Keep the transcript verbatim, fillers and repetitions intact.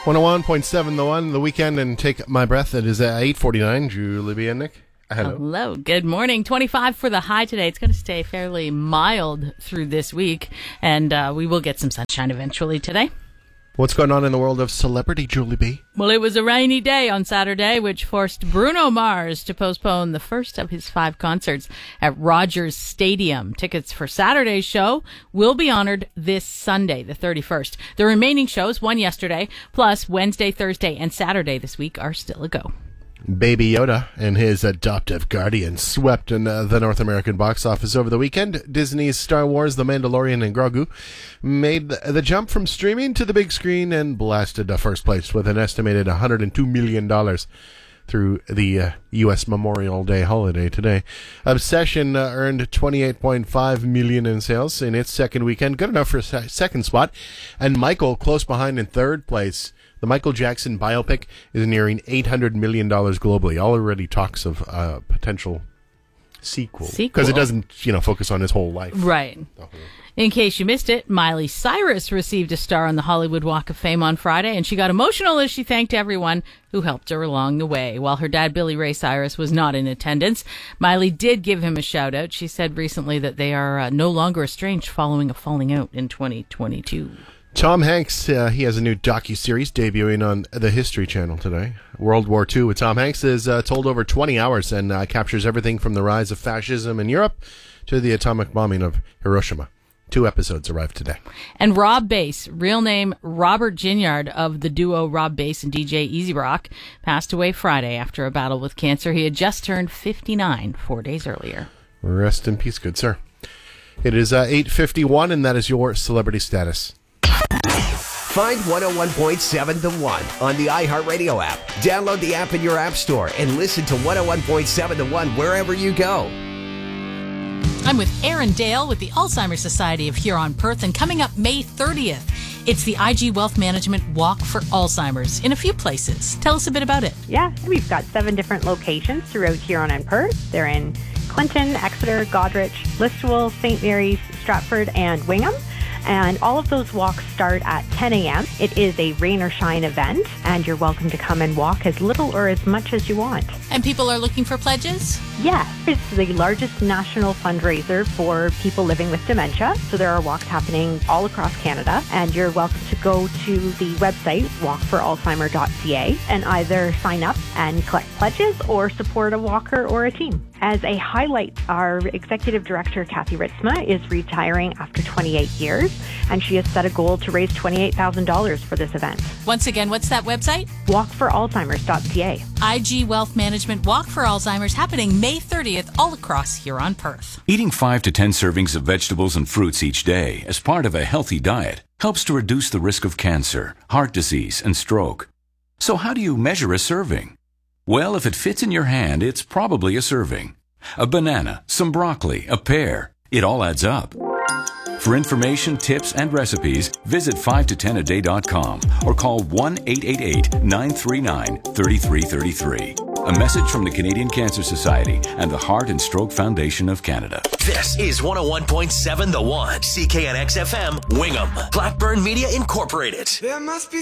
one oh one point seven The One, The Weekend, and Take My Breath. It is at eight forty-nine. Julie B. and Nick. Hello. Hello. Good morning. twenty-five for the high today. It's going to stay fairly mild through this week, and uh, we will get some sunshine eventually today. What's going on in the world of celebrity, Julie B? Well, it was a rainy day on Saturday, which forced Bruno Mars to postpone the first of his five concerts at Rogers Stadium. Tickets for Saturday's show will be honored this Sunday, the thirty-first. The remaining shows, one yesterday, plus Wednesday, Thursday, and Saturday this week, are still a go. Baby Yoda and his adoptive guardian swept in uh, the North American box office over the weekend. Disney's Star Wars, The Mandalorian, and Grogu made the, the jump from streaming to the big screen and blasted to first place with an estimated one hundred two million dollars through the uh, U S Memorial Day holiday today. Obsession uh, earned twenty-eight point five million dollars in sales in its second weekend, good enough for a se- second spot, and Michael close behind in third place. The Michael Jackson biopic is nearing eight hundred million dollars globally. Already talks of a uh, potential sequel. Because it doesn't, you know, focus on his whole life. Right. Uh-huh. In case you missed it, Miley Cyrus received a star on the Hollywood Walk of Fame on Friday, and she got emotional as she thanked everyone who helped her along the way. While her dad, Billy Ray Cyrus, was not in attendance, Miley did give him a shout-out. She said recently that they are uh, no longer estranged following a falling out in twenty twenty-two. Tom Hanks, uh, he has a new docuseries debuting on the History Channel today. World War Two with Tom Hanks is uh, told over twenty hours and uh, captures everything from the rise of fascism in Europe to the atomic bombing of Hiroshima. Two episodes arrived today. And Rob Bass, real name Robert Ginyard of the duo Rob Bass and D J Easy Rock, passed away Friday after a battle with cancer. He had just turned fifty-nine four days earlier. Rest in peace, good sir. It is uh, eight fifty-one, and that is your celebrity status. Find one oh one point seven The One on the iHeartRadio app. Download the app in your app store and listen to one oh one point seven The One wherever you go. I'm with Erin Dale with the Alzheimer's Society of Huron-Perth, and coming up May thirtieth, it's the I G Wealth Management Walk for Alzheimer's in a few places. Tell us a bit about it. Yeah, we've got seven different locations throughout Huron and Perth. They're in Clinton, Exeter, Goderich, Listowel, Saint Mary's, Stratford, and Wingham. And all of those walks start at ten a.m. It is a rain or shine event, and you're welcome to come and walk as little or as much as you want. And people are looking for pledges? Yeah, it's the largest national fundraiser for people living with dementia. So there are walks happening all across Canada, and you're welcome to go to the website walk for alzheimer dot c a and either sign up and collect pledges or support a walker or a team. As a highlight, our executive director, Kathy Ritzma, is retiring after twenty-eight years, and she has set a goal to raise twenty-eight thousand dollars for this event. Once again, what's that website? walk for alzheimer dot c a. I G Wealth Management Walk for Alzheimer's happening May thirtieth all across Huron-Perth. Eating five to ten servings of vegetables and fruits each day as part of a healthy diet helps to reduce the risk of cancer, heart disease, and stroke. So how do you measure a serving? Well, if it fits in your hand, it's probably a serving. A banana, some broccoli, a pear. It all adds up. For information, tips, and recipes, visit five to ten a day dot com or call one eight eight eight, nine three nine, three three three three. A message from the Canadian Cancer Society and the Heart and Stroke Foundation of Canada. This is one oh one point seven The One, C K N X F M, Wingham, Blackburn Media Incorporated. There must be